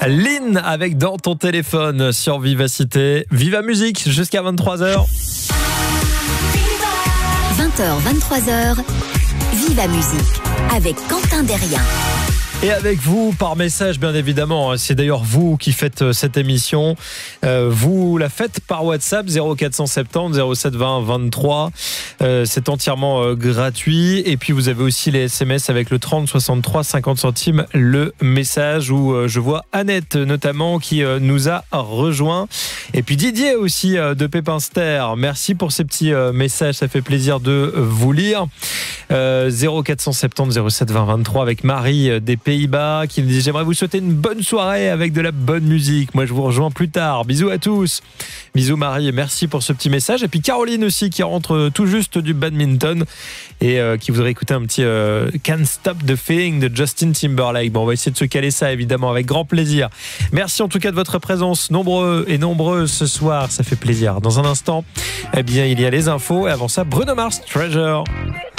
Lynn avec Dans ton téléphone sur Vivacité. Viva Musique jusqu'à 23h. 20h, 23h, Viva Musique avec Quentin Derrien. Et avec vous, par message, bien évidemment. C'est d'ailleurs vous qui faites cette émission. Vous la faites par WhatsApp 0470 07 20 23. C'est entièrement gratuit. Et puis vous avez aussi les SMS avec le 30 63 50 centimes le message, où je vois Annette notamment qui nous a rejoint. Et puis Didier aussi de Pépinster. Merci pour ces petits messages. Ça fait plaisir de vous lire. 0470 07 20 23 avec Marie des Pays-Bas qui nous dit: j'aimerais vous souhaiter une bonne soirée avec de la bonne musique. Moi je vous rejoins plus tard. Bisous à tous. Bisous Marie, et merci pour ce petit message. Et puis Caroline aussi qui rentre tout juste du badminton et qui voudrait écouter un petit Can't Stop the Feeling de Justin Timberlake. Bon, on va essayer de se caler ça évidemment avec grand plaisir. Merci en tout cas de votre présence, nombreux et nombreuses ce soir, ça fait plaisir. Dans un instant, eh bien il y a les infos et avant ça Bruno Mars, Treasure.